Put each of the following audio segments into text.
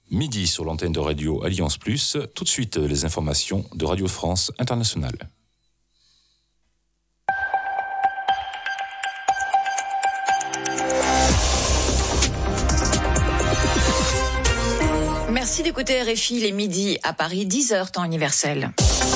Midi sur l'antenne de Radio Alliance Plus. Tout de suite, les informations de Radio France Internationale. Merci d'écouter RFI, il est midi à Paris, 10h temps universel.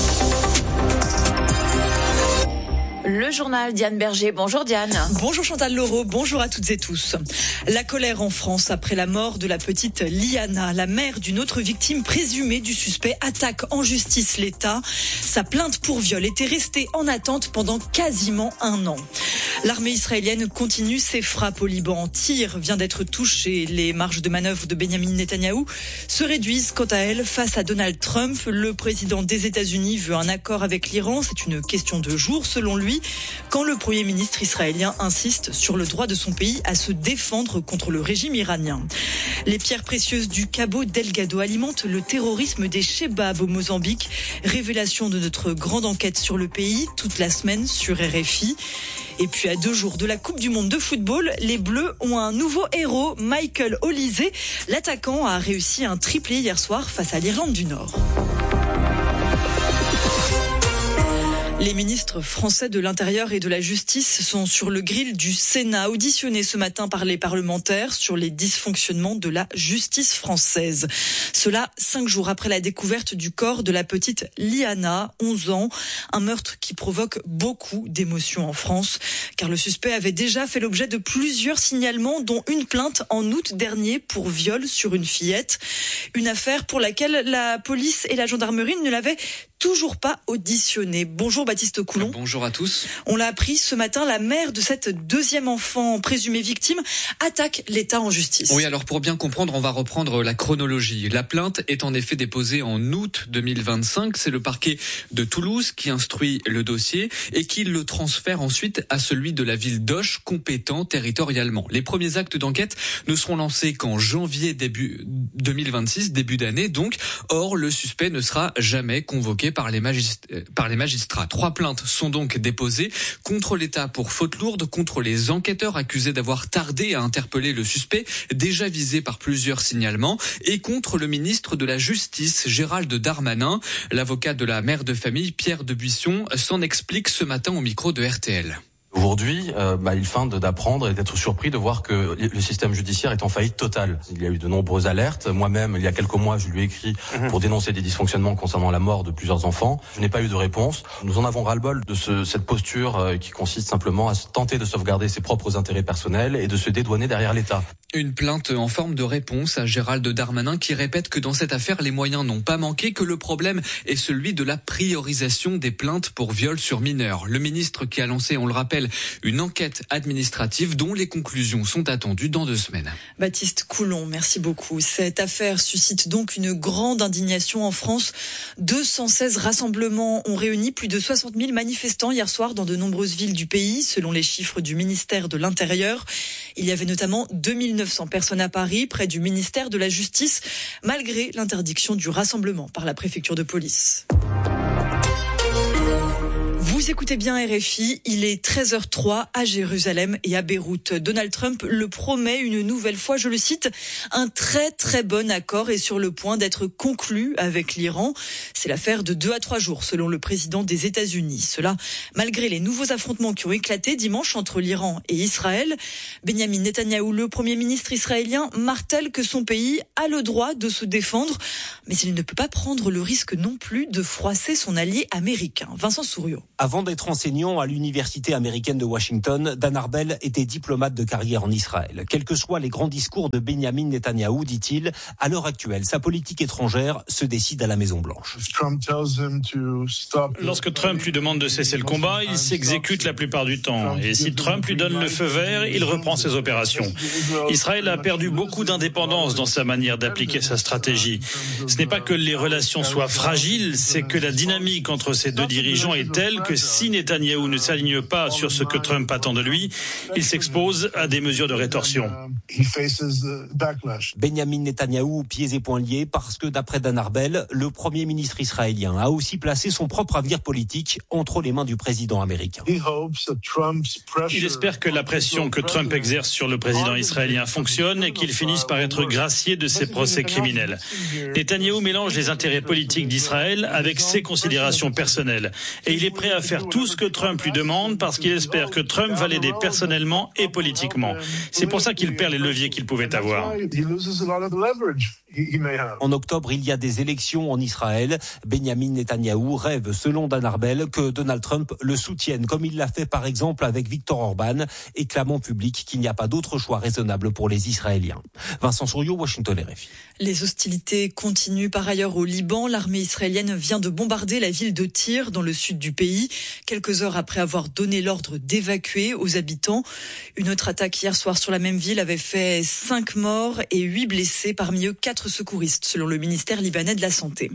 Le journal Diane Berger. Bonjour Diane. Bonjour Chantal Laureau, bonjour à toutes et tous. La colère en France après la mort de la petite Liana. La mère d'une autre victime présumée du suspect attaque en justice l'État. Sa plainte pour viol était restée en attente pendant quasiment un an. L'armée israélienne continue ses frappes au Liban. Tyr vient d'être touché. Les marges de manœuvre de Benjamin Netanyahou se réduisent quant à elles face à Donald Trump. Le président des États-Unis veut un accord avec l'Iran. C'est une question de jours selon lui, quand le Premier ministre israélien insiste sur le droit de son pays à se défendre contre le régime iranien. Les pierres précieuses du Cabo Delgado alimentent le terrorisme des Chebabs au Mozambique. Révélation de notre grande enquête sur le pays, toute la semaine sur RFI. Et puis à 2 jours de la Coupe du Monde de football, les Bleus ont un nouveau héros, Michael Olise. L'attaquant a réussi un triplé hier soir face à l'Irlande du Nord. Les ministres français de l'Intérieur et de la Justice sont sur le grill du Sénat, auditionnés ce matin par les parlementaires sur les dysfonctionnements de la justice française. Cela 5 jours après la découverte du corps de la petite Liana, 11 ans, un meurtre qui provoque beaucoup d'émotions en France, car le suspect avait déjà fait l'objet de plusieurs signalements, dont une plainte en août dernier pour viol sur une fillette. Une affaire pour laquelle la police et la gendarmerie ne l'avaient toujours pas auditionné. Bonjour Baptiste Coulon. Bonjour à tous. On l'a appris ce matin, la mère de cette deuxième enfant présumée victime attaque l'État en justice. Oui, alors pour bien comprendre, on va reprendre la chronologie. La plainte est en effet déposée en août 2025. C'est le parquet de Toulouse qui instruit le dossier et qui le transfère ensuite à celui de la ville d'Auch, compétent territorialement. Les premiers actes d'enquête ne seront lancés qu'en janvier début 2026, début d'année donc. Or, le suspect ne sera jamais convoqué par les magistrats. 3 plaintes sont donc déposées contre l'État pour faute lourde, contre les enquêteurs accusés d'avoir tardé à interpeller le suspect, déjà visé par plusieurs signalements, et contre le ministre de la Justice, Gérald Darmanin. L'avocat de la mère de famille, Pierre Debuisson, s'en explique ce matin au micro de RTL. Aujourd'hui, il feint d'apprendre et d'être surpris de voir que le système judiciaire est en faillite totale. Il y a eu de nombreuses alertes. Moi-même, il y a quelques mois, je lui ai écrit pour dénoncer des dysfonctionnements concernant la mort de plusieurs enfants. Je n'ai pas eu de réponse. Nous en avons ras-le-bol de cette posture qui consiste simplement à tenter de sauvegarder ses propres intérêts personnels et de se dédouaner derrière l'État. Une plainte en forme de réponse à Gérald Darmanin qui répète que dans cette affaire, les moyens n'ont pas manqué, que le problème est celui de la priorisation des plaintes pour viol sur mineurs. Le ministre qui a lancé, on le rappelle, une enquête administrative dont les conclusions sont attendues dans 2 semaines. Baptiste Coulon, merci beaucoup. Cette affaire suscite donc une grande indignation en France. 216 rassemblements ont réuni plus de 60 000 manifestants hier soir dans de nombreuses villes du pays, selon les chiffres du ministère de l'Intérieur. Il y avait notamment 2900 personnes à Paris, près du ministère de la Justice, malgré l'interdiction du rassemblement par la préfecture de police. Vous écoutez bien RFI, il est 13h03 à Jérusalem et à Beyrouth. Donald Trump le promet une nouvelle fois, je le cite, un très très bon accord est sur le point d'être conclu avec l'Iran. C'est l'affaire de 2 à 3 jours selon le président des États-Unis. Cela malgré les nouveaux affrontements qui ont éclaté dimanche entre l'Iran et Israël. Benjamin Netanyahou, le premier ministre israélien, martèle que son pays a le droit de se défendre, mais il ne peut pas prendre le risque non plus de froisser son allié américain. Vincent Souriau. Avant d'être enseignant à l'université américaine de Washington, Dan Arbel était diplomate de carrière en Israël. Quels que soient les grands discours de Benjamin Netanyahou, dit-il, à l'heure actuelle, sa politique étrangère se décide à la Maison-Blanche. Lorsque Trump lui demande de cesser le combat, il s'exécute la plupart du temps. Et si Trump lui donne le feu vert, il reprend ses opérations. Israël a perdu beaucoup d'indépendance dans sa manière d'appliquer sa stratégie. Ce n'est pas que les relations soient fragiles, c'est que la dynamique entre ces deux dirigeants est telle que si Netanyahou ne s'aligne pas sur ce que Trump attend de lui, il s'expose à des mesures de rétorsion. Benjamin Netanyahou, pieds et poings liés, parce que d'après Dan Arbel, le Premier ministre israélien a aussi placé son propre avenir politique entre les mains du président américain. Il espère que la pression que Trump exerce sur le président israélien fonctionne et qu'il finisse par être gracié de ses procès criminels. Netanyahou mélange les intérêts politiques d'Israël avec ses considérations personnelles. Et il est prêt à faire tout ce que Trump lui demande parce qu'il espère que Trump va l'aider personnellement et politiquement. C'est pour ça qu'il perd les leviers qu'il pouvait avoir. En octobre, il y a des élections en Israël. Benjamin Netanyahou rêve, selon Dan Arbel, que Donald Trump le soutienne, comme il l'a fait par exemple avec Viktor Orban, et clame en public qu'il n'y a pas d'autre choix raisonnable pour les Israéliens. Vincent Souriau, Washington RFI. Les hostilités continuent par ailleurs au Liban. L'armée israélienne vient de bombarder la ville de Tyr, dans le sud du pays, quelques heures après avoir donné l'ordre d'évacuer aux habitants. Une autre attaque hier soir sur la même ville avait fait 5 morts et 8 blessés, parmi eux 4 secouristes, selon le ministère libanais de la Santé.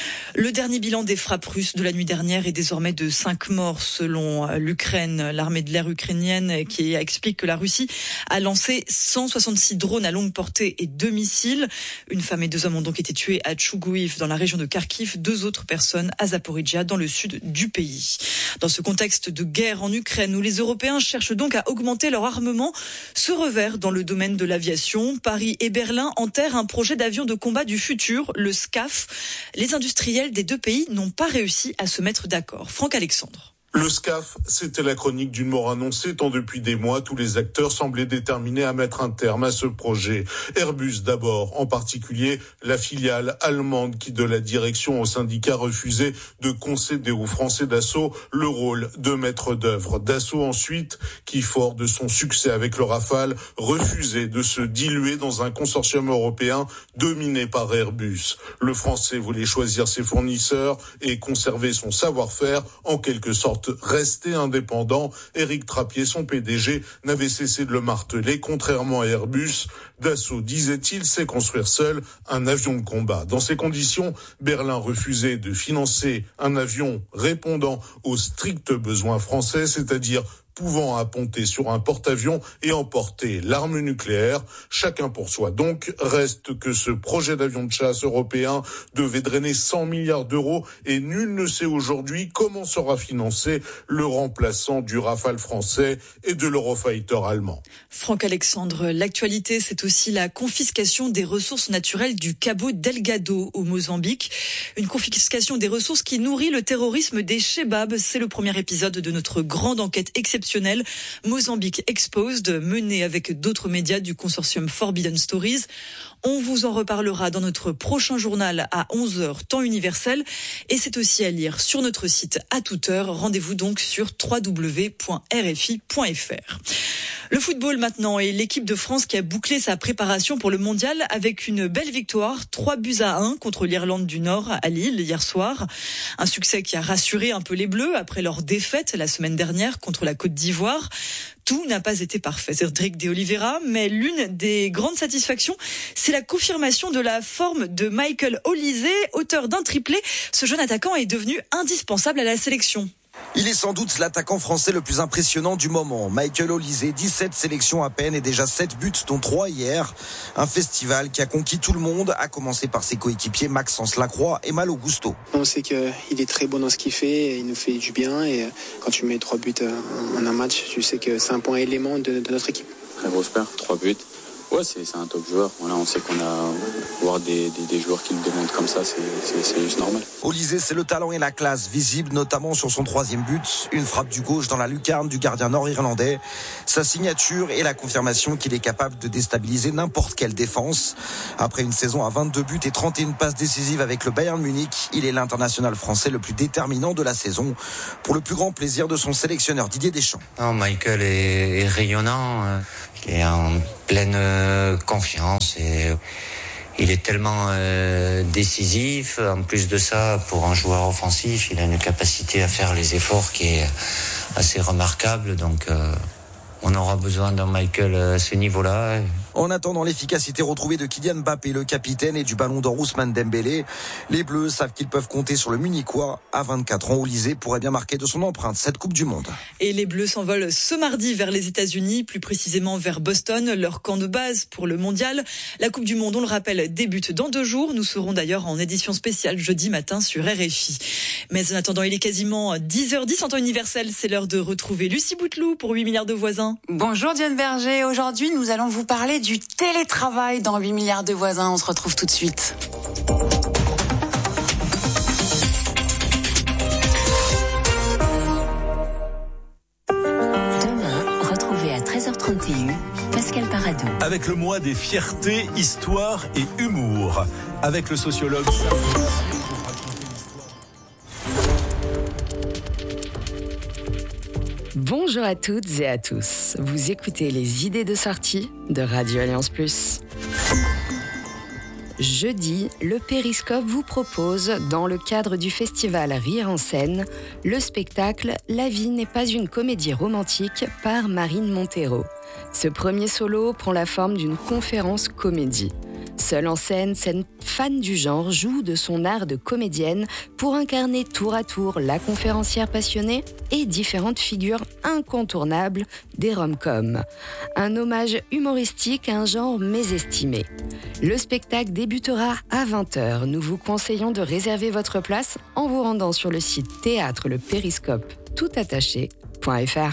Le dernier bilan des frappes russes de la nuit dernière est désormais de 5 morts, selon l'Ukraine, l'armée de l'air ukrainienne, qui explique que la Russie a lancé 166 drones à longue portée et 2 missiles. Une femme et 2 hommes ont donc été tués à Tchougouïv, dans la région de Kharkiv, 2 autres personnes à Zaporijia, dans le sud du pays. Dans ce contexte de guerre en Ukraine, où les Européens cherchent donc à augmenter leur armement, ce revers dans le domaine de l'aviation, Paris et Berlin enterrent un projet d'avion de combat du futur, le SCAF. Les industriels des 2 pays n'ont pas réussi à se mettre d'accord. Franck Alexandre. Le SCAF, c'était la chronique d'une mort annoncée tant depuis des mois, tous les acteurs semblaient déterminés à mettre un terme à ce projet. Airbus d'abord, en particulier la filiale allemande qui de la direction au syndicat refusait de concéder aux Français Dassault le rôle de maître d'œuvre. Dassault ensuite, qui fort de son succès avec le Rafale, refusait de se diluer dans un consortium européen dominé par Airbus. Le Français voulait choisir ses fournisseurs et conserver son savoir-faire, en quelque sorte rester indépendant. Éric Trappier, son PDG, n'avait cessé de le marteler. Contrairement à Airbus, Dassault, disait-il, sait construire seul un avion de combat. Dans ces conditions, Berlin refusait de financer un avion répondant aux stricts besoins français, c'est-à-dire pouvant apponter sur un porte-avions et emporter l'arme nucléaire. Chacun pour soi. Donc, reste que ce projet d'avion de chasse européen devait drainer 100 milliards d'euros et nul ne sait aujourd'hui comment sera financé le remplaçant du Rafale français et de l'Eurofighter allemand. Franck Alexandre, l'actualité, c'est aussi la confiscation des ressources naturelles du Cabo Delgado au Mozambique. Une confiscation des ressources qui nourrit le terrorisme des Chebabs. C'est le premier épisode de notre grande enquête exceptionnelle Mozambique Exposed, menée avec d'autres médias du consortium Forbidden Stories. On vous en reparlera dans notre prochain journal à 11h, temps universel. Et c'est aussi à lire sur notre site à toute heure. Rendez-vous donc sur www.rfi.fr. Le football maintenant, et l'équipe de France qui a bouclé sa préparation pour le mondial avec une belle victoire, 3-1 contre l'Irlande du Nord à Lille hier soir. Un succès qui a rassuré un peu les Bleus après leur défaite la semaine dernière contre la Côte d'Ivoire. Tout n'a pas été parfait, Cédric de Oliveira, mais l'une des grandes satisfactions, c'est la confirmation de la forme de Michael Olise, auteur d'un triplé. Ce jeune attaquant est devenu indispensable à la sélection. Il est sans doute l'attaquant français le plus impressionnant du moment. Michael Olise, 17 sélections à peine et déjà 7 buts, dont 3 hier. Un festival qui a conquis tout le monde, à commencer par ses coéquipiers Maxence Lacroix et Malo Gusto. On sait qu'il est très bon dans ce qu'il fait, il nous fait du bien et quand tu mets 3 buts en un match, tu sais que c'est un point élément de notre équipe. Très grosse perte, 3 buts. Ouais, c'est un top joueur. Voilà, on sait qu'on a voir des joueurs qui le demandent comme ça, c'est juste normal. Olise, c'est le talent et la classe, visible notamment sur son 3e but. Une frappe du gauche dans la lucarne du gardien nord-irlandais. Sa signature et la confirmation qu'il est capable de déstabiliser n'importe quelle défense. Après une saison à 22 buts et 31 passes décisives avec le Bayern Munich, il est l'international français le plus déterminant de la saison, pour le plus grand plaisir de son sélectionneur Didier Deschamps. Non, Michael est rayonnant. Il est en pleine confiance et il est tellement décisif. En plus de ça, pour un joueur offensif, il a une capacité à faire les efforts qui est assez remarquable. Donc, on aura besoin d'un Michael à ce niveau-là. En attendant l'efficacité retrouvée de Kylian Mbappé, le capitaine, et du ballon d'or Ousmane Dembélé, les Bleus savent qu'ils peuvent compter sur le Munichois. À 24 ans, Olysée pourrait bien marquer de son empreinte cette Coupe du Monde. Et les Bleus s'envolent ce mardi vers les États-Unis, plus précisément vers Boston, leur camp de base pour le mondial. La Coupe du Monde, on le rappelle, débute dans 2 jours. Nous serons d'ailleurs en édition spéciale jeudi matin sur RFI. Mais en attendant, il est quasiment 10h10 en temps universel. C'est l'heure de retrouver Lucie Bouteloup pour 8 milliards de voisins. Bonjour Diane Berger. Aujourd'hui, nous allons vous parler du télétravail dans 8 milliards de voisins. On se retrouve tout de suite. Demain, retrouvez à 13h31 Pascal Paradou. Avec le mois des fiertés, histoire et humour. Avec le sociologue... Bonjour à toutes et à tous. Vous écoutez les idées de sortie de Radio Alliance Plus. Jeudi, le Périscope vous propose, dans le cadre du festival Rire en scène, le spectacle « La vie n'est pas une comédie romantique » par Marine Montero. Ce premier solo prend la forme d'une conférence comédie. Seule en scène, cette fan du genre joue de son art de comédienne pour incarner tour à tour la conférencière passionnée et différentes figures incontournables des rom-coms. Un hommage humoristique à un genre mésestimé. Le spectacle débutera à 20h. Nous vous conseillons de réserver votre place en vous rendant sur le site théâtre-le-périscope-toutattaché.fr.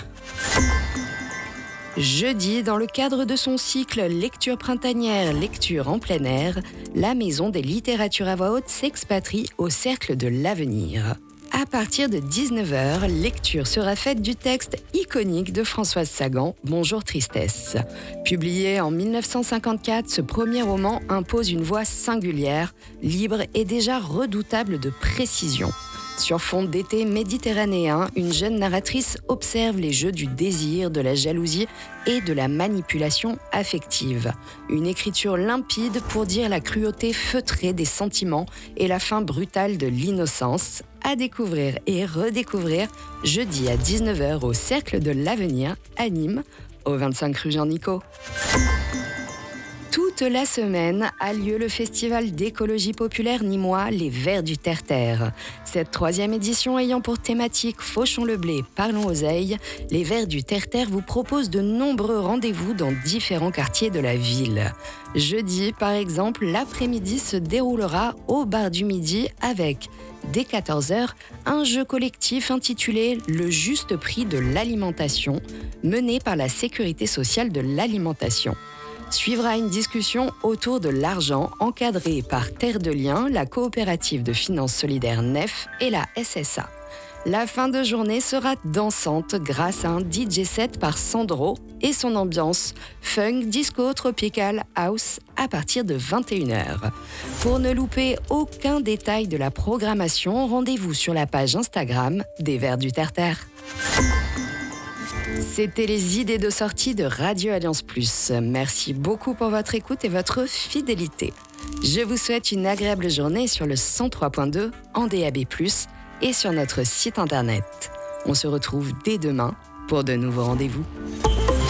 Jeudi, dans le cadre de son cycle Lecture printanière, lecture en plein air, la Maison des littératures à voix haute s'expatrie au Cercle de l'Avenir. À partir de 19h, lecture sera faite du texte iconique de Françoise Sagan, Bonjour Tristesse. Publié en 1954, ce premier roman impose une voix singulière, libre et déjà redoutable de précision. Sur fond d'été méditerranéen, une jeune narratrice observe les jeux du désir, de la jalousie et de la manipulation affective. Une écriture limpide pour dire la cruauté feutrée des sentiments et la fin brutale de l'innocence. À découvrir et redécouvrir jeudi à 19h au Cercle de l'Avenir à Nîmes, au 25 rue Jean-Nicot. Toute la semaine a lieu le festival d'écologie populaire nîmois Les Vers du Terre-Terre. Cette 3e édition ayant pour thématique Fauchons le blé, parlons oseille, Les Vers du Terre-Terre vous propose de nombreux rendez-vous dans différents quartiers de la ville. Jeudi, par exemple, l'après-midi se déroulera au Bar du Midi avec, dès 14h, un jeu collectif intitulé « Le juste prix de l'alimentation » mené par la Sécurité sociale de l'alimentation. Suivra une discussion autour de l'argent encadrée par Terre de Liens, la coopérative de finances solidaires NEF et la SSA. La fin de journée sera dansante grâce à un DJ set par Sandro et son ambiance funk, disco, tropical, house à partir de 21h. Pour ne louper aucun détail de la programmation, rendez-vous sur la page Instagram des Vers du Terre-Terre. C'était les idées de sortie de Radio Alliance Plus. Merci beaucoup pour votre écoute et votre fidélité. Je vous souhaite une agréable journée sur le 103.2 en DAB+, et sur notre site internet. On se retrouve dès demain pour de nouveaux rendez-vous.